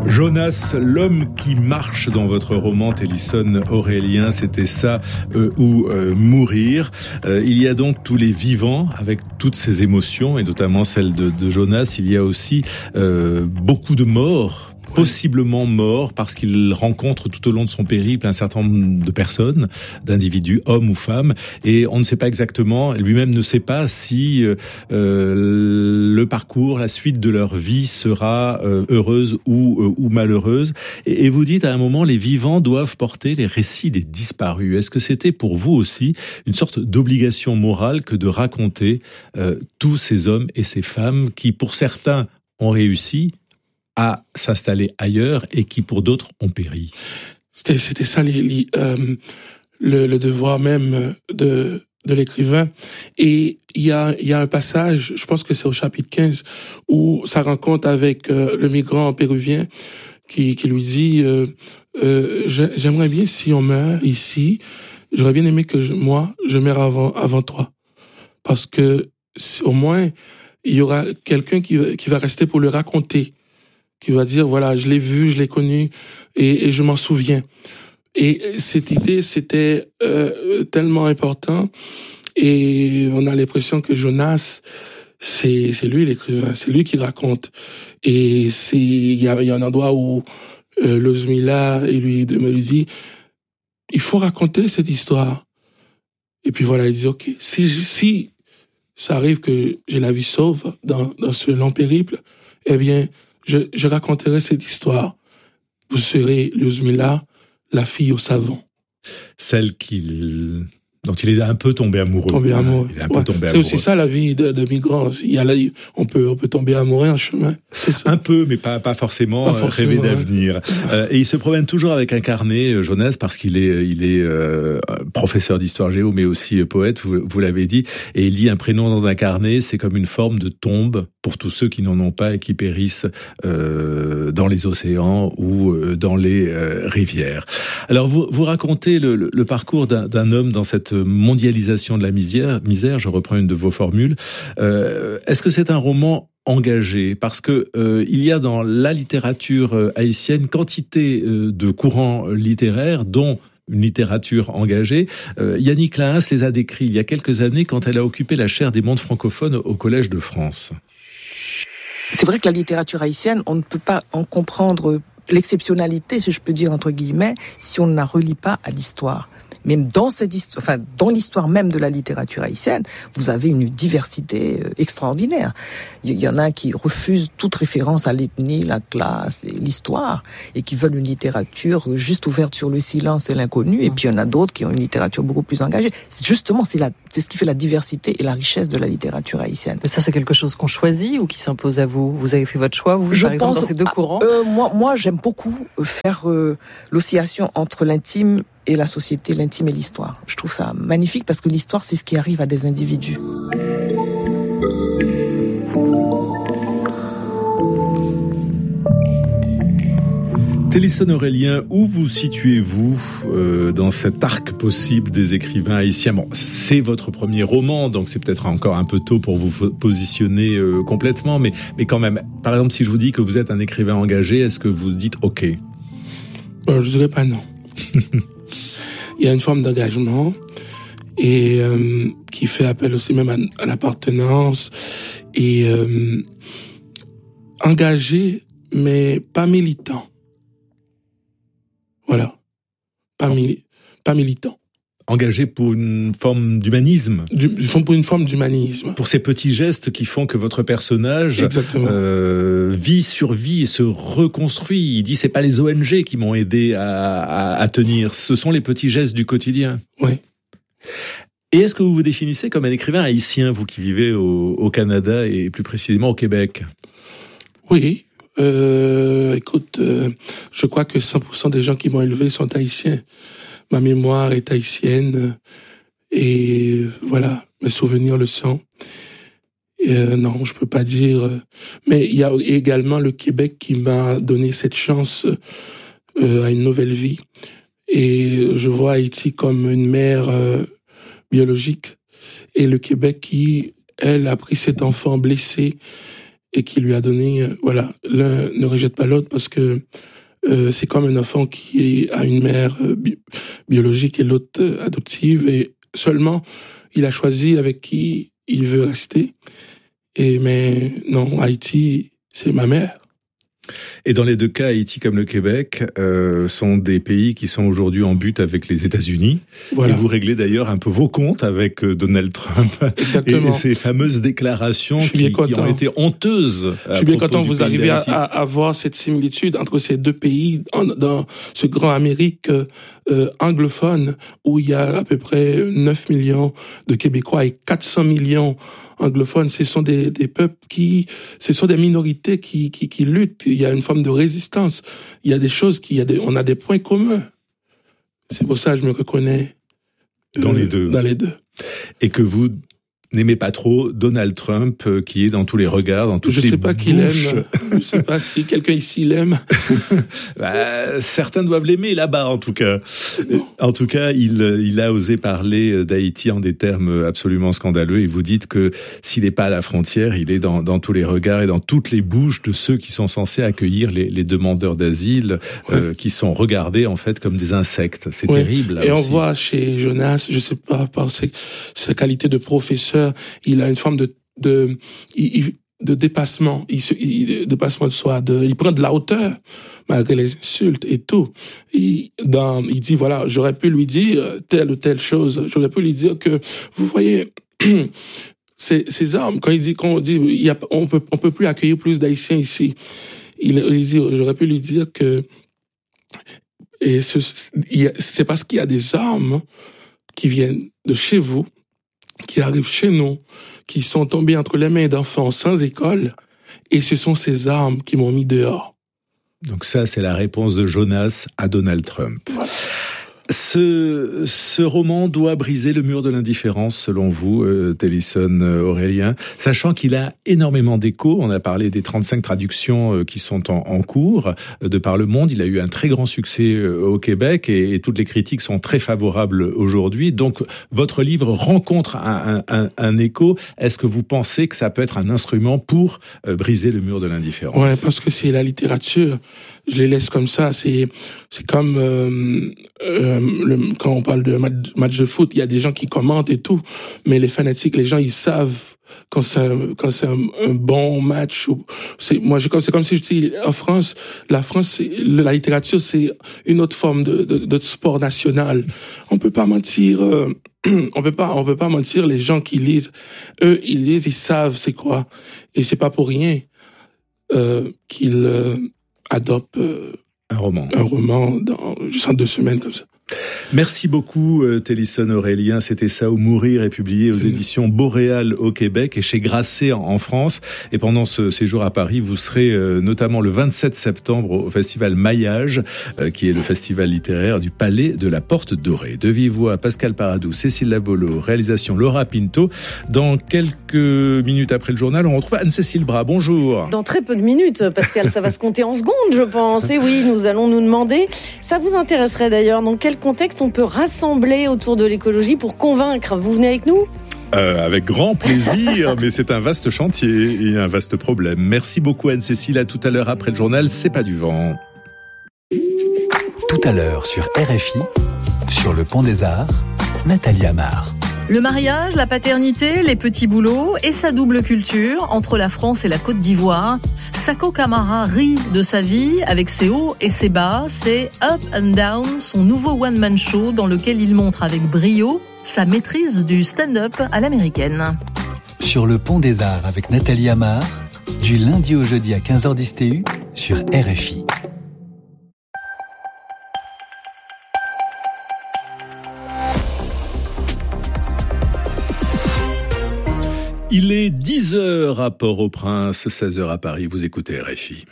Jonas, l'homme qui marche dans votre roman Télissone Aurélien, c'était ça ou mourir. Il y a donc tous les vivants avec toutes ces émotions et notamment celle de Jonas. Il y a aussi beaucoup de morts. Possiblement mort parce qu'il rencontre tout au long de son périple un certain nombre de personnes, d'individus, hommes ou femmes, et on ne sait pas exactement, lui-même ne sait pas si le parcours, la suite de leur vie sera heureuse ou malheureuse. Et vous dites à un moment, les vivants doivent porter les récits des disparus. Est-ce que c'était pour vous aussi une sorte d'obligation morale que de raconter tous ces hommes et ces femmes qui, pour certains, ont réussi à s'installer ailleurs et qui, pour d'autres, ont péri? C'était ça le devoir même de l'écrivain. Et il y a un passage, je pense que c'est au chapitre 15, où sa rencontre avec le migrant péruvien qui lui dit j'aimerais bien, si on meurt ici, j'aurais bien aimé que je meure avant toi. Parce que au moins, il y aura quelqu'un qui va rester pour le raconter, qui va dire, voilà, je l'ai vu, je l'ai connu, et je m'en souviens. Et cette idée, c'était tellement important, et on a l'impression que Jonas, c'est lui l'écrivain, c'est lui qui raconte. Et il y a un endroit où Luzmila me lui dit, il faut raconter cette histoire. Et puis voilà, il dit, ok, si ça arrive que j'ai la vie sauve dans ce long périple, eh bien, je raconterai cette histoire. Vous serez Luzmila, la fille au savon. Celle dont il est un peu tombé amoureux. Tombé amoureux. Il est un peu tombé c'est amoureux. aussi ça la vie de migrant. On peut tomber amoureux en chemin. Un peu, mais pas forcément, rêver d'avenir. Et il se promène toujours avec un carnet, Jonas, parce qu'il est professeur d'histoire géo, mais aussi poète, vous l'avez dit. Et il dit un prénom dans un carnet, c'est comme une forme de tombe pour tous ceux qui n'en ont pas et qui périssent dans les océans ou dans les rivières. Alors vous racontez le parcours d'un homme dans cette mondialisation de la misère, je reprends une de vos formules. Est-ce que c'est un roman engagé? Parce que il y a dans la littérature haïtienne quantité de courants littéraires, dont une littérature engagée. Yannick Lahens les a décrits il y a quelques années quand elle a occupé la chaire des mondes francophones au Collège de France. C'est vrai que la littérature haïtienne, on ne peut pas en comprendre l'exceptionnalité, si je peux dire entre guillemets, si on ne la relie pas à l'histoire. Même dans dans l'histoire même de la littérature haïtienne, vous avez une diversité extraordinaire. Il y en a qui refusent toute référence à l'ethnie, la classe et l'histoire, et qui veulent une littérature juste ouverte sur le silence et l'inconnu. Et puis il y en a d'autres qui ont une littérature beaucoup plus engagée. Justement, c'est ce qui fait la diversité et la richesse de la littérature haïtienne. Mais ça, c'est quelque chose qu'on choisit ou qui s'impose à vous? Vous avez fait votre choix, par exemple, dans ces deux courants? Moi, j'aime beaucoup faire l'oscillation entre l'intime et la société, l'intime et l'histoire. Je trouve ça magnifique parce que l'histoire, c'est ce qui arrive à des individus. Télissone Aurélien, où vous situez-vous dans cet arc possible des écrivains haïtiens? Bon, c'est votre premier roman, donc c'est peut-être encore un peu tôt pour vous positionner complètement, mais quand même, par exemple, si je vous dis que vous êtes un écrivain engagé, est-ce que vous dites OK? Je dirais pas non. Il y a une forme d'engagement et qui fait appel aussi même à l'appartenance et engagé, mais pas militant. Voilà, pas militant. Engagé pour une forme d'humanisme. Pour une forme d'humanisme. Pour ces petits gestes qui font que votre personnage vit, survit et se reconstruit. Il dit, c'est pas les ONG qui m'ont aidé à tenir, ce sont les petits gestes du quotidien. Oui. Et est-ce que vous vous définissez comme un écrivain haïtien, vous qui vivez au Canada et plus précisément au Québec? Oui. Écoute, je crois que 100% des gens qui m'ont élevé sont haïtiens. Ma mémoire est haïtienne et voilà, mes souvenirs le sont. Non, je peux pas dire. Mais il y a également le Québec qui m'a donné cette chance à une nouvelle vie. Et je vois Haïti comme une mère biologique et le Québec qui, elle, a pris cet enfant blessé et qui lui a donné, l'un ne rejette pas l'autre parce que c'est comme un enfant qui a une mère biologique et l'autre adoptive, et seulement il a choisi avec qui il veut rester. Mais non, Haïti, c'est ma mère. Et dans les deux cas, Haïti comme le Québec sont des pays qui sont aujourd'hui en butte avec les États-Unis. Voilà. Et vous réglez d'ailleurs un peu vos comptes avec Donald Trump. Exactement. Et ces fameuses déclarations qui ont été honteuses. Je suis bien content que vous arriviez à voir cette similitude entre ces deux pays dans ce grand Amérique anglophone où il y a à peu près 9 millions de Québécois et 400 millions anglophones. Ce sont des peuples ce sont des minorités qui luttent. Il y a une forme de résistance. Il y a des choses on a des points communs. C'est pour ça que je me reconnais dans les deux. Et que vous n'aimez pas trop Donald Trump, qui est dans tous les regards, dans toutes les bouches. Je sais pas qui l'aime. Je sais pas si quelqu'un ici l'aime. Certains doivent l'aimer là-bas, en tout cas. Bon. En tout cas, il a osé parler d'Haïti en des termes absolument scandaleux. Et vous dites que s'il n'est pas à la frontière, il est dans tous les regards et dans toutes les bouches de ceux qui sont censés accueillir les demandeurs d'asile, qui sont regardés en fait comme des insectes. C'est terrible. Là et aussi. On voit chez Jonas, je sais pas, par sa qualité de professeur, il a une forme de dépassement, dépassement de soi, il prend de la hauteur malgré les insultes et tout. Il dit voilà, j'aurais pu lui dire telle ou telle chose, j'aurais pu lui dire que vous voyez ces hommes, quand on dit on peut plus accueillir plus d'Haïtiens ici, il dit j'aurais pu lui dire que c'est parce qu'il y a des hommes qui viennent de chez vous, qui arrivent chez nous, qui sont tombés entre les mains d'enfants sans école, et ce sont ces armes qui m'ont mis dehors. Donc ça, c'est la réponse de Jonas à Donald Trump. Voilà. Ce roman doit briser le mur de l'indifférence, selon vous, Tellison Aurélien, sachant qu'il a énormément d'échos. On a parlé des 35 traductions qui sont en cours de par le monde. Il a eu un très grand succès au Québec et toutes les critiques sont très favorables aujourd'hui. Donc, votre livre rencontre un écho. Est-ce que vous pensez que ça peut être un instrument pour briser le mur de l'indifférence ? Ouais, parce que c'est la littérature. Je les laisse comme ça. C'est comme quand on parle de match de foot, il y a des gens qui commentent et tout, mais les fanatiques, les gens, ils savent quand c'est un bon match. C'est comme si je dis en France, la littérature, c'est une autre forme de sport national. On peut pas mentir. On peut pas mentir. Les gens qui lisent, eux, ils lisent, ils savent c'est quoi, et c'est pas pour rien qu'ils adopte un roman dans juste en 2 semaines comme ça. Merci beaucoup Tellison Aurélien. C'était Ça ou mourir est publié aux éditions Boréal au Québec et chez Grasset en France. Et pendant ce séjour à Paris, vous serez notamment le 27 septembre au festival Maillage, qui est le festival littéraire du Palais de la Porte Dorée. De vive voix, Pascal Paradou, Cécile Labolo, réalisation Laura Pinto. Dans quelques minutes après le journal, on retrouve Anne-Cécile Bras. Bonjour. Dans très peu de minutes, Pascal, ça va se compter en secondes, je pense. Et oui, nous allons nous demander, ça vous intéresserait d'ailleurs, dans quel contexte on peut rassembler autour de l'écologie pour convaincre. Vous venez avec nous ? Avec grand plaisir, mais c'est un vaste chantier et un vaste problème. Merci beaucoup Anne-Cécile, à tout à l'heure après le journal, c'est pas du vent. Tout à l'heure sur RFI, sur le Pont des Arts, Nathalie Amar. Le mariage, la paternité, les petits boulots et sa double culture entre la France et la Côte d'Ivoire. Sako Kamara rit de sa vie avec ses hauts et ses bas. C'est Up and Down, son nouveau one-man show dans lequel il montre avec brio sa maîtrise du stand-up à l'américaine. Sur le Pont des Arts avec Nathalie Amar, du lundi au jeudi à 15h10 TU sur RFI. Il est 10h à Port-au-Prince, 16h à Paris, vous écoutez RFI.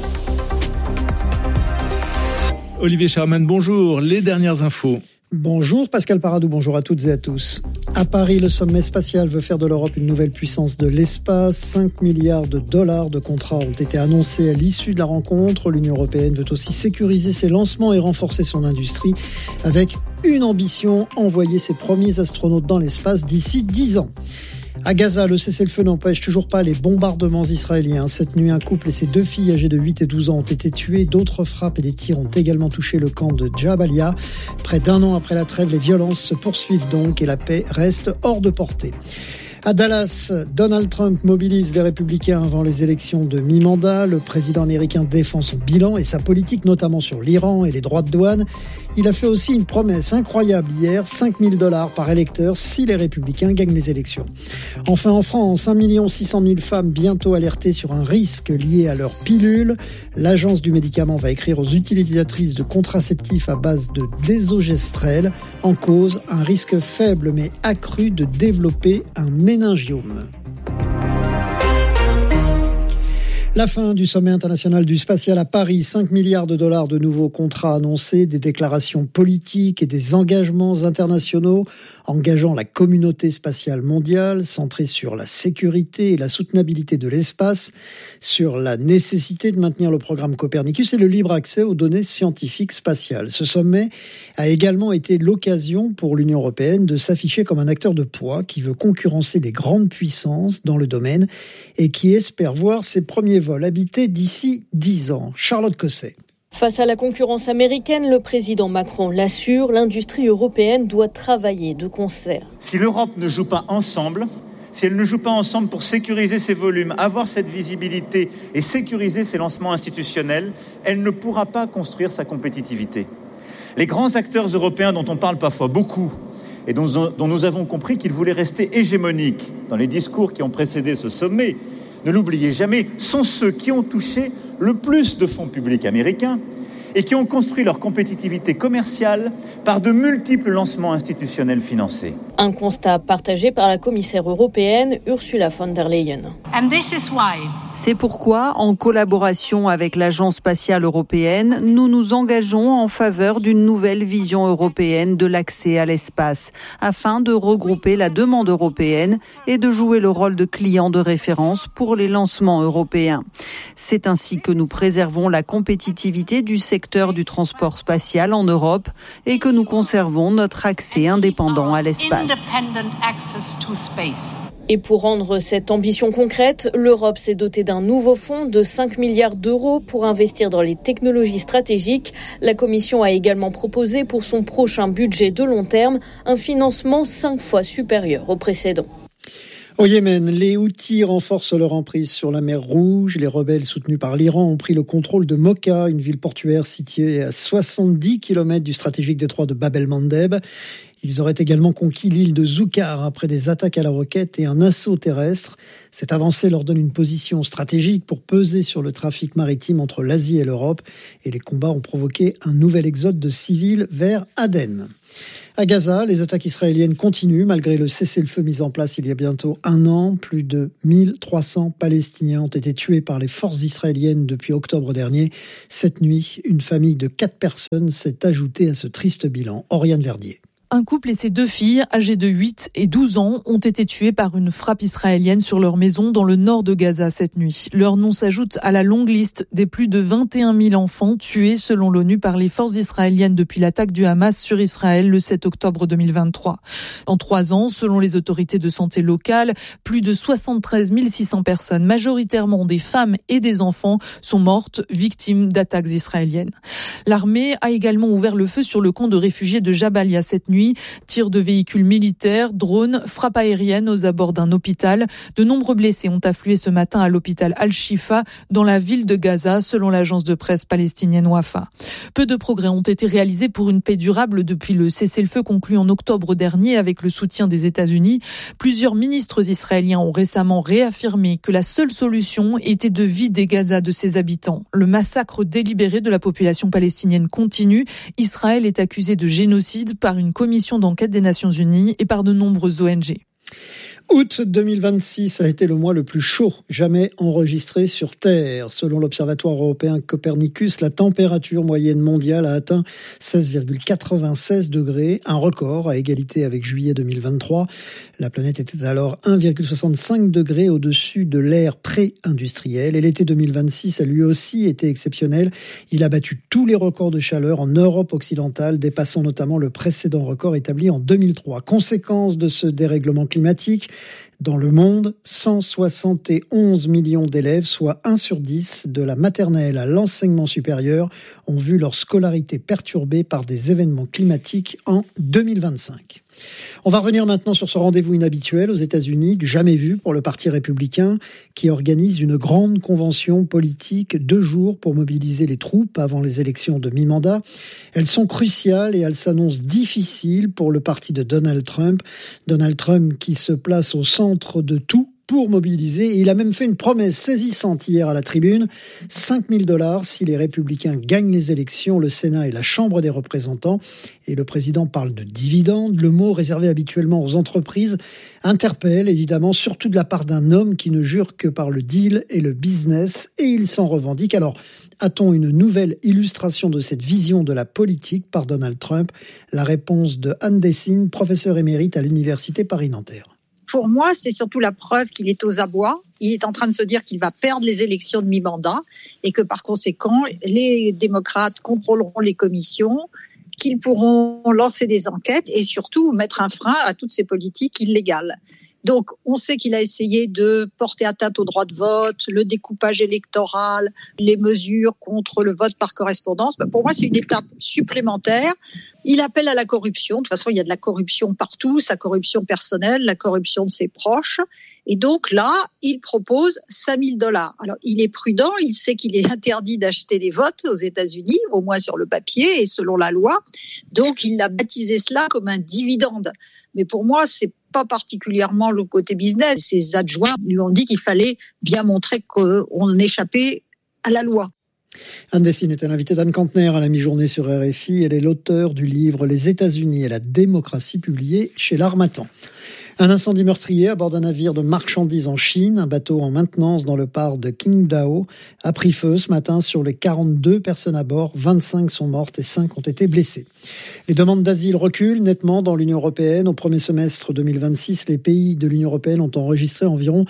Olivier Charman, bonjour, les dernières infos. Bonjour Pascal Paradou, bonjour à toutes et à tous. À Paris, le sommet spatial veut faire de l'Europe une nouvelle puissance de l'espace. 5 milliards de dollars de contrats ont été annoncés à l'issue de la rencontre. L'Union européenne veut aussi sécuriser ses lancements et renforcer son industrie avec une ambition, envoyer ses premiers astronautes dans l'espace d'ici 10 ans. À Gaza, le cessez-le-feu n'empêche toujours pas les bombardements israéliens. Cette nuit, un couple et ses 2 filles âgées de 8 et 12 ans ont été tuées. D'autres frappes et des tirs ont également touché le camp de Jabalia. Près d'1 an après la trêve, les violences se poursuivent donc et la paix reste hors de portée. À Dallas, Donald Trump mobilise les républicains avant les élections de mi-mandat. Le président américain défend son bilan et sa politique, notamment sur l'Iran et les droits de douane. Il a fait aussi une promesse incroyable hier, $5 000 par électeur si les républicains gagnent les élections. Enfin, en France, 1 600 000 femmes bientôt alertées sur un risque lié à leur pilule. L'agence du médicament va écrire aux utilisatrices de contraceptifs à base de désogestrel. En cause, un risque faible mais accru de développer un méningiome. La fin du sommet international du spatial à Paris, $5 milliards de nouveaux contrats annoncés, des déclarations politiques et des engagements internationaux engageant la communauté spatiale mondiale, centrée sur la sécurité et la soutenabilité de l'espace, sur la nécessité de maintenir le programme Copernicus et le libre accès aux données scientifiques spatiales. Ce sommet a également été l'occasion pour l'Union européenne de s'afficher comme un acteur de poids qui veut concurrencer les grandes puissances dans le domaine et qui espère voir ses premiers vols habités d'ici 10 ans. Charlotte Cosset. Face à la concurrence américaine, le président Macron l'assure, l'industrie européenne doit travailler de concert. Si l'Europe ne joue pas ensemble, si elle ne joue pas ensemble pour sécuriser ses volumes, avoir cette visibilité et sécuriser ses lancements institutionnels, elle ne pourra pas construire sa compétitivité. Les grands acteurs européens dont on parle parfois beaucoup et dont nous avons compris qu'ils voulaient rester hégémoniques dans les discours qui ont précédé ce sommet, ne l'oubliez jamais, sont ceux qui ont touché le plus de fonds publics américains et qui ont construit leur compétitivité commerciale par de multiples lancements institutionnels financés. Un constat partagé par la commissaire européenne Ursula von der Leyen. C'est pourquoi, en collaboration avec l'Agence spatiale européenne, nous nous engageons en faveur d'une nouvelle vision européenne de l'accès à l'espace, afin de regrouper la demande européenne et de jouer le rôle de client de référence pour les lancements européens. C'est ainsi que nous préservons la compétitivité du secteur du transport spatial en Europe et que nous conservons notre accès indépendant à l'espace. Et pour rendre cette ambition concrète, l'Europe s'est dotée d'un nouveau fonds de 5 milliards d'euros pour investir dans les technologies stratégiques. La Commission a également proposé pour son prochain budget de long terme un financement 5 fois supérieur au précédent. Au Yémen, les Houthis renforcent leur emprise sur la mer Rouge. Les rebelles soutenus par l'Iran ont pris le contrôle de Mocha, une ville portuaire située à 70 km du stratégique détroit de Bab el-Mandeb. Ils auraient également conquis l'île de Zoukar après des attaques à la roquette et un assaut terrestre. Cette avancée leur donne une position stratégique pour peser sur le trafic maritime entre l'Asie et l'Europe. Et les combats ont provoqué un nouvel exode de civils vers Aden. À Gaza, les attaques israéliennes continuent malgré le cessez-le-feu mis en place il y a bientôt 1 an. Plus de 1300 Palestiniens ont été tués par les forces israéliennes depuis octobre dernier. Cette nuit, une famille de 4 personnes s'est ajoutée à ce triste bilan. Oriane Verdier. Un couple et ses 2 filles, âgées de 8 et 12 ans, ont été tués par une frappe israélienne sur leur maison dans le nord de Gaza cette nuit. Leur nom s'ajoute à la longue liste des plus de 21 000 enfants tués selon l'ONU par les forces israéliennes depuis l'attaque du Hamas sur Israël le 7 octobre 2023. En 3 ans, selon les autorités de santé locales, plus de 73 600 personnes, majoritairement des femmes et des enfants, sont mortes victimes d'attaques israéliennes. L'armée a également ouvert le feu sur le camp de réfugiés de Jabalia cette nuit. Tirs de véhicules militaires, drones, frappes aériennes aux abords d'un hôpital. De nombreux blessés ont afflué ce matin à l'hôpital Al-Shifa dans la ville de Gaza, selon l'agence de presse palestinienne Wafa. Peu de progrès ont été réalisés pour une paix durable depuis le cessez-le-feu conclu en octobre dernier avec le soutien des États-Unis. Plusieurs ministres israéliens ont récemment réaffirmé que la seule solution était de vider Gaza de ses habitants. Le massacre délibéré de la population palestinienne continue. Israël est accusé de génocide par une commission d'enquête des Nations Unies et par de nombreuses ONG. Août 2026 a été le mois le plus chaud jamais enregistré sur Terre. Selon l'Observatoire européen Copernicus, la température moyenne mondiale a atteint 16,96 degrés, un record à égalité avec juillet 2023. La planète était alors 1,65 degrés au-dessus de l'ère pré-industrielle. Et l'été 2026 a lui aussi été exceptionnel. Il a battu tous les records de chaleur en Europe occidentale, dépassant notamment le précédent record établi en 2003. Conséquence de ce dérèglement climatique, Dans le monde, 171 millions d'élèves, soit 1 sur 10 de la maternelle à l'enseignement supérieur, ont vu leur scolarité perturbée par des événements climatiques en 2025. On va revenir maintenant sur ce rendez-vous inhabituel aux États-Unis, jamais vu pour le Parti républicain, qui organise une grande convention politique 2 jours pour mobiliser les troupes avant les élections de mi-mandat. Elles sont cruciales et elles s'annoncent difficiles pour le parti de Donald Trump. Donald Trump qui se place au centre de tout pour mobiliser. Et il a même fait une promesse saisissante hier à la tribune, $5 000 si les républicains gagnent les élections, le Sénat et la Chambre des représentants. Et le président parle de dividendes, le mot réservé habituellement aux entreprises, interpelle évidemment, surtout de la part d'un homme qui ne jure que par le deal et le business, et il s'en revendique. Alors, a-t-on une nouvelle illustration de cette vision de la politique par Donald Trump? La réponse de Anne Dessine, professeure émérite à l'Université Paris-Nanterre. Pour moi, c'est surtout la preuve qu'il est aux abois. Il est en train de se dire qu'il va perdre les élections de mi-mandat et que par conséquent, les démocrates contrôleront les commissions, qu'ils pourront lancer des enquêtes et surtout mettre un frein à toutes ces politiques illégales. Donc, on sait qu'il a essayé de porter atteinte au droit de vote, le découpage électoral, les mesures contre le vote par correspondance. Pour moi, c'est une étape supplémentaire. Il appelle à la corruption. De toute façon, il y a de la corruption partout, sa corruption personnelle, la corruption de ses proches. Et donc là, il propose $5 000. Alors, il est prudent. Il sait qu'il est interdit d'acheter les votes aux États-Unis, au moins sur le papier et selon la loi. Donc, il a baptisé cela comme un dividende. Mais pour moi, c'est pas particulièrement le côté business. Ses adjoints lui ont dit qu'il fallait bien montrer qu'on échappait à la loi. Anne Dessine était l'invitée d'Anne Kantner à la mi-journée sur RFI. Elle est l'auteure du livre « Les États-Unis et la démocratie » publié chez l'Harmattan. Un incendie meurtrier à bord d'un navire de marchandises en Chine. Un bateau en maintenance dans le port de Qingdao a pris feu ce matin sur les 42 personnes à bord. 25 sont mortes et 5 ont été blessées. Les demandes d'asile reculent nettement dans l'Union européenne. Au premier semestre 2026, les pays de l'Union européenne ont enregistré environ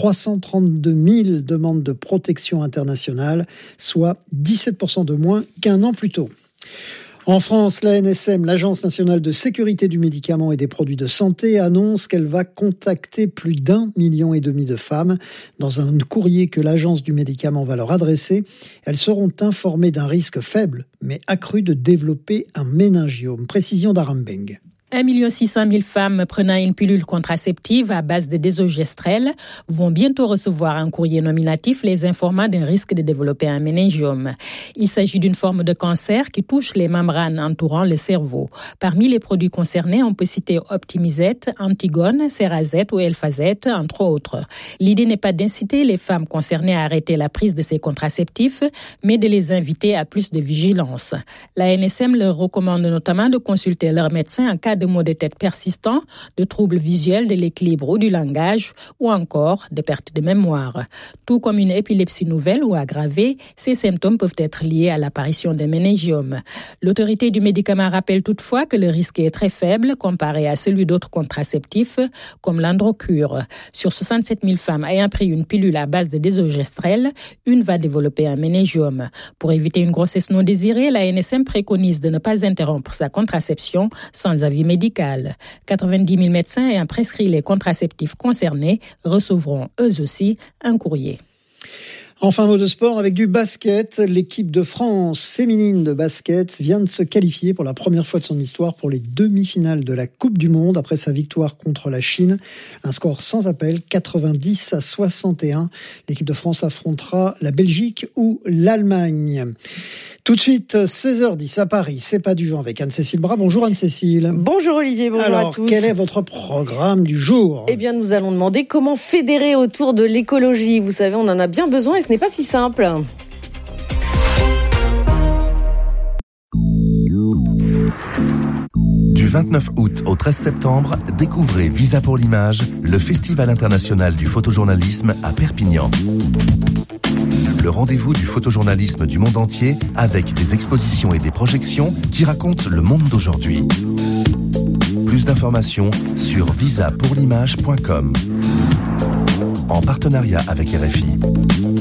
332 000 demandes de protection internationale, soit 17% de moins qu'un an plus tôt. En France, l'ANSM, l'Agence nationale de sécurité du médicament et des produits de santé, annonce qu'elle va contacter plus d'1,5 million de femmes. Dans un courrier que l'Agence du médicament va leur adresser, elles seront informées d'un risque faible, mais accru de développer un méningiome. Précision d'Arambeng. 1 600 000 femmes prenant une pilule contraceptive à base de désogestrel vont bientôt recevoir un courrier nominatif les informant d'un risque de développer un méningiome. Il s'agit d'une forme de cancer qui touche les membranes entourant le cerveau. Parmi les produits concernés, on peut citer Optimizette, Antigone, Cerazette ou Elfazette, entre autres. L'idée n'est pas d'inciter les femmes concernées à arrêter la prise de ces contraceptifs, mais de les inviter à plus de vigilance. La NSM leur recommande notamment de consulter leur médecin en cas de maux de tête persistants, de troubles visuels de l'équilibre ou du langage, ou encore de perte de mémoire. Tout comme une épilepsie nouvelle ou aggravée, ces symptômes peuvent être liés à l'apparition d'un méningiome. L'autorité du médicament rappelle toutefois que le risque est très faible comparé à celui d'autres contraceptifs, comme l'Androcure. Sur 67 000 femmes ayant pris une pilule à base de désogestrel, une va développer un méningiome. Pour éviter une grossesse non désirée, la NSM préconise de ne pas interrompre sa contraception sans avis médical. 90 000 médecins ayant prescrit les contraceptifs concernés recevront eux aussi un courrier. Enfin, mot de sport avec du basket. L'équipe de France féminine de basket vient de se qualifier pour la première fois de son histoire pour les demi-finales de la Coupe du Monde après sa victoire contre la Chine. Un score sans appel, 90-61. L'équipe de France affrontera la Belgique ou l'Allemagne. Tout de suite, 16h10 à Paris, c'est pas du vent avec Anne-Cécile Bras. Bonjour Anne-Cécile. Bonjour Olivier, bonjour à tous. Alors, quel est votre programme du jour ? Eh bien, nous allons demander comment fédérer autour de l'écologie. Vous savez, on en a bien besoin et ce n'est pas si simple. Du 29 août au 13 septembre, découvrez Visa pour l'image, le Festival international du photojournalisme à Perpignan. Le rendez-vous du photojournalisme du monde entier avec des expositions et des projections qui racontent le monde d'aujourd'hui. Plus d'informations sur visapourlimage.com en partenariat avec RFI.